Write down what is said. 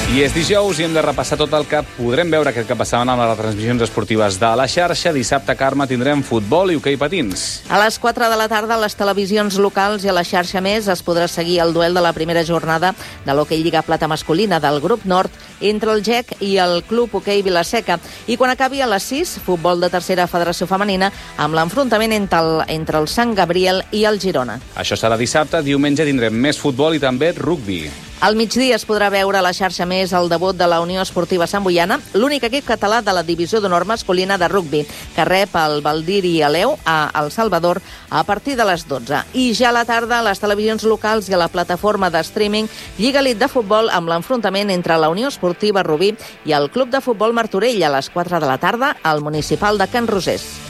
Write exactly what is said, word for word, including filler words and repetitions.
I és dijous i hem de repassar tot el que podrem veure aquest cap de setmana amb les retransmissions esportives de la xarxa. Dissabte, Carme, tindrem futbol i hoquei patins. A les quatre de la tarda, a les televisions locals i a la xarxa Més es podrà seguir el duel de la primera jornada de l'hoquei Lliga Plata masculina del grup nord entre el G E C i el Club Hoquei Vila-seca. I quan acabi a les sis, futbol de tercera federació femenina amb l'enfrontament entre el, entre el Sant Gabriel i el Girona. Això serà dissabte. Diumenge tindrem més futbol i també rugbi. Al migdia es podrà veure a la xarxa Més el debut de la Unió Esportiva Sant Boiana, l'únic equip català de la divisió d'honor masculina de rugbi, que rep el Valdiri Aleu a El Salvador a partir de les dotze. I ja a la tarda, a les televisions locals i a la plataforma de streaming, Lliga Elite de futbol amb l'enfrontament entre la Unió Esportiva Rubí i el Club de Futbol Martorell a les quatre de la tarda al Municipal de Can Rosés.